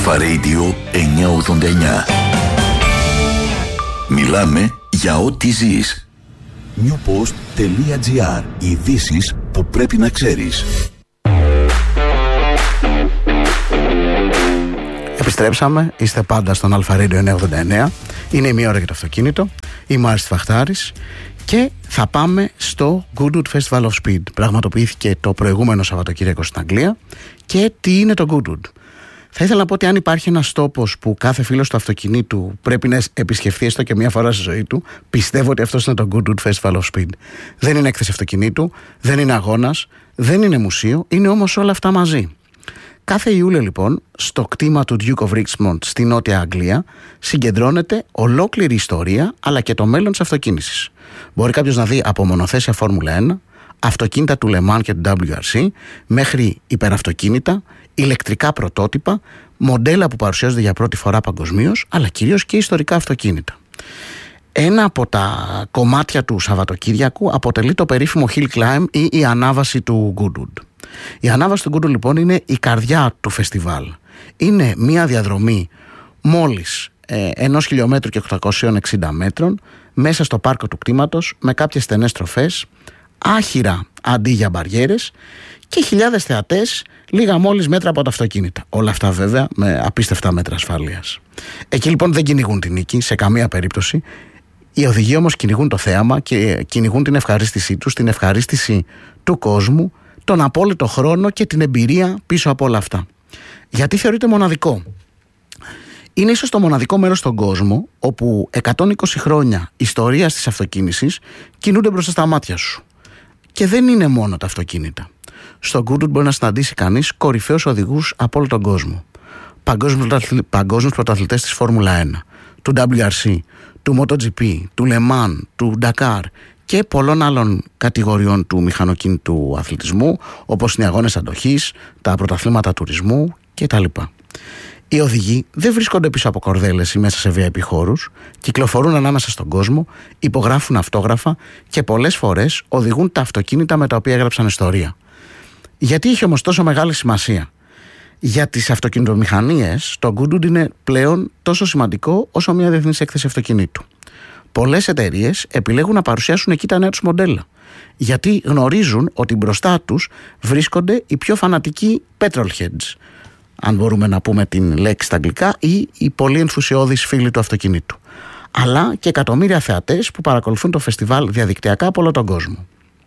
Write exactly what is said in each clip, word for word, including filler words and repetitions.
Αλφα Radio εννιακόσια ογδόντα εννιά. Μιλάμε για ό,τι ζεις. newpost.gr. Ειδήσεις που πρέπει να ξέρεις. Επιστρέψαμε, είστε πάντα στον Αλφα Radio εννιακόσια ογδόντα εννιά. Είναι η μία ώρα για το αυτοκίνητο. Είμαι ο Άρης Φαχτάρης και θα πάμε στο Goodwood Festival of Speed. Πραγματοποιήθηκε το προηγούμενο Σαββατοκύριακο στην Αγγλία. Και τι είναι το Goodwood? Θα ήθελα να πω ότι αν υπάρχει ένας τόπος που κάθε φίλος του αυτοκινήτου πρέπει να επισκεφθεί έστω και μία φορά στη ζωή του, πιστεύω ότι αυτός είναι το Goodwood Festival of Speed. Δεν είναι έκθεση αυτοκινήτου, δεν είναι αγώνας, δεν είναι μουσείο, είναι όμως όλα αυτά μαζί. Κάθε Ιούλιο λοιπόν στο κτήμα του Duke of Richmond στη Νότια Αγγλία συγκεντρώνεται ολόκληρη ιστορία αλλά και το μέλλον της αυτοκίνησης. Μπορεί κάποιος να δει από μονοθέσια Φόρμουλα ένα, αυτοκίνητα του Le Mans και του ντάμπλιου αρ σι μέχρι υπεραυτοκίνητα, ηλεκτρικά πρωτότυπα, μοντέλα που παρουσιάζονται για πρώτη φορά παγκοσμίως, αλλά κυρίως και ιστορικά αυτοκίνητα. Ένα από τα κομμάτια του Σαββατοκύριακου αποτελεί το περίφημο Hill Climb ή η ανάβαση του Goodwood. Η ανάβαση του Goodwood λοιπόν είναι η καρδιά του φεστιβάλ. Είναι μια διαδρομή μόλις ε, ενός χιλιόμετρου και οκτακόσια εξήντα μέτρων μέσα στο πάρκο του κτήματος με κάποιες στενές στροφές, άχυρα αντί για μπαριέρες και χιλιάδες θεατές λίγα μόλις μέτρα από τα αυτοκίνητα. Όλα αυτά βέβαια με απίστευτα μέτρα ασφαλείας. Εκεί λοιπόν δεν κυνηγούν την νίκη σε καμία περίπτωση. Οι οδηγοί όμως κυνηγούν το θέαμα και κυνηγούν την ευχαρίστησή τους, την ευχαρίστηση του κόσμου, τον απόλυτο χρόνο και την εμπειρία πίσω από όλα αυτά. Γιατί θεωρείται μοναδικό? Είναι ίσως το μοναδικό μέρος στον κόσμο όπου εκατόν είκοσι χρόνια ιστορίας της αυτοκίνησης κινούνται μπροστά στα μάτια σου. Και δεν είναι μόνο τα αυτοκίνητα. Στο Goodwood μπορεί να συναντήσει κανείς κορυφαίους οδηγούς από όλο τον κόσμο. Παγκόσμιους πρωταθλητές της Φόρμουλα ένα, του ντάμπλιου αρ σι, του MotoGP, του Le Mans, του Dakar και πολλών άλλων κατηγοριών του μηχανοκίνητου αθλητισμού, όπως είναι οι αγώνες αντοχής, τα πρωταθλήματα τουρισμού κτλ. Οι οδηγοί δεν βρίσκονται πίσω από κορδέλες ή μέσα σε βι άι πι χώρους, κυκλοφορούν ανάμεσα στον κόσμο, υπογράφουν αυτόγραφα και πολλές φορές οδηγούν τα αυτοκίνητα με τα οποία έγραψαν ιστορία. Γιατί έχει όμως τόσο μεγάλη σημασία? Για τις αυτοκινητομηχανίες, το Goodwood είναι πλέον τόσο σημαντικό όσο μια διεθνής έκθεση αυτοκινήτου. Πολλές εταιρείες επιλέγουν να παρουσιάσουν εκεί τα νέα τους μοντέλα, γιατί γνωρίζουν ότι μπροστά τους βρίσκονται οι πιο φανατικοί petrolheads, αν μπορούμε να πούμε την λέξη στα αγγλικά, ή οι πολύ ενθουσιώδεις φίλοι του αυτοκινήτου, αλλά και εκατομμύρια θεατές που παρακολουθούν το φεστιβάλ διαδικτυακά από όλο τον κόσμο.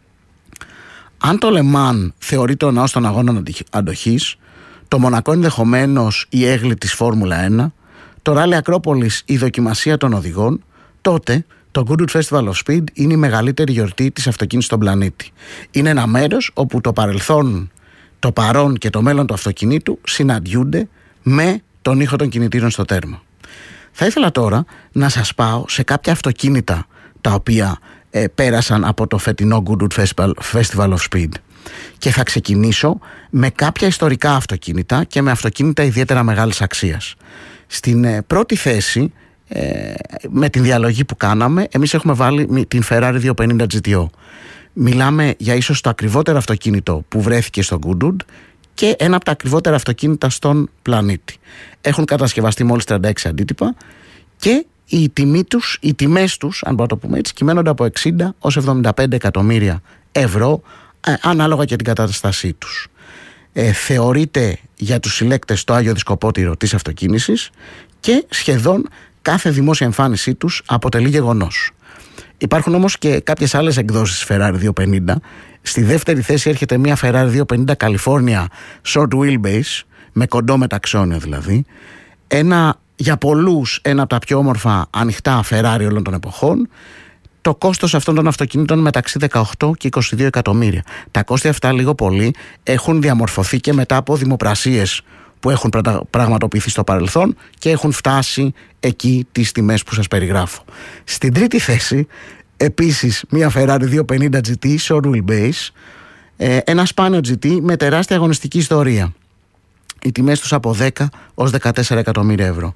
Αν το Le Mans θεωρείται ο ναός των αγώνων αντοχής, το Μονακό ενδεχομένως η έγλη της Φόρμουλα ένα, το Ράλι Ακρόπολης η δοκιμασία των οδηγών, τότε το Goodwood Festival of Speed είναι η μεγαλύτερη γιορτή της αυτοκίνησης στον πλανήτη. Είναι ένα μέρος όπου το παρελθόν, το παρόν και το μέλλον του αυτοκινήτου συναντιούνται με τον ήχο των κινητήρων στο τέρμα. Θα ήθελα τώρα να σας πάω σε κάποια αυτοκίνητα τα οποία ε, πέρασαν από το φετινό Goodwood Festival, Festival of Speed. Και θα ξεκινήσω με κάποια ιστορικά αυτοκίνητα και με αυτοκίνητα ιδιαίτερα μεγάλης αξίας. Στην ε, πρώτη θέση, ε, με την διαλογή που κάναμε, εμείς έχουμε βάλει την Ferrari διακόσια πενήντα τζι τι ο. Μιλάμε για ίσως το ακριβότερο αυτοκίνητο που βρέθηκε στο Goodwood και ένα από τα ακριβότερα αυτοκίνητα στον πλανήτη. Έχουν κατασκευαστεί μόλις τριάντα έξι αντίτυπα και οι, τιμή τους, οι τιμές τους, αν μπορούμε να το πούμε έτσι, κυμαίνονται από εξήντα ως εβδομήντα πέντε εκατομμύρια ευρώ, ε, ανάλογα και την κατάστασή τους. Ε, θεωρείται για τους συλλέκτες το Άγιο Δισκοπότηρο της αυτοκίνησης και σχεδόν κάθε δημόσια εμφάνισή τους αποτελεί γεγονός. Υπάρχουν όμως και κάποιες άλλες εκδόσεις Ferrari διακόσια πενήντα. Στη δεύτερη θέση έρχεται μια Ferrari διακόσια πενήντα California Short Wheelbase, με κοντό μεταξώνιο δηλαδή. Ένα, για πολλούς ένα από τα πιο όμορφα ανοιχτά Ferrari όλων των εποχών. Το κόστος αυτών των αυτοκινήτων μεταξύ δεκαοκτώ και είκοσι δύο εκατομμύρια. Τα κόστη αυτά λίγο πολύ έχουν διαμορφωθεί και μετά από δημοπρασίες που έχουν πραγματοποιηθεί στο παρελθόν και έχουν φτάσει εκεί τις τιμές που σας περιγράφω. Στην τρίτη θέση επίσης μια Ferrari διακόσια πενήντα τζι τι Short Wheelbase, ένα σπάνιο τζι τι με τεράστια αγωνιστική ιστορία. Οι τιμές τους από δέκα ως δεκατέσσερα εκατομμύρια ευρώ.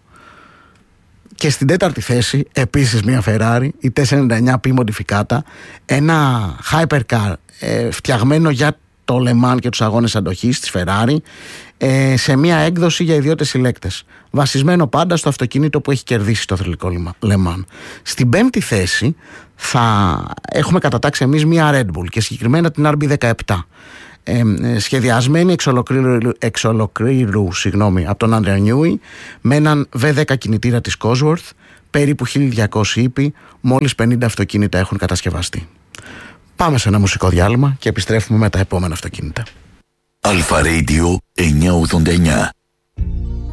Και στην τέταρτη θέση επίσης μια Ferrari, η τετρακόσια ενενήντα εννιά P Modificata, ένα hypercar ε, φτιαγμένο για το Le Mans και τους αγώνες αντοχής της Ferrari. ε, σε μια έκδοση για ιδιώτες συλλέκτες. Βασισμένο πάντα στο αυτοκίνητο που έχει κερδίσει το θρυλικό Le Mans. Στην πέμπτη θέση θα έχουμε κατατάξει εμείς μια Red Bull και συγκεκριμένα την αρ μπι δεκαεπτά. Ε, σχεδιασμένη εξ ολοκλήρου, εξ ολοκλήρου συγγνώμη, από τον Άντρια Νιούι, με έναν βι δέκα κινητήρα της Cosworth, περίπου χίλια διακόσιοι ύπη, μόλις πενήντα αυτοκίνητα έχουν κατασκευαστεί. Πάμε σε ένα μουσικό διάλειμμα και επιστρέφουμε με τα επόμενα αυτοκίνητα. Αλφα Radio εννιακόσια ογδόντα εννιά.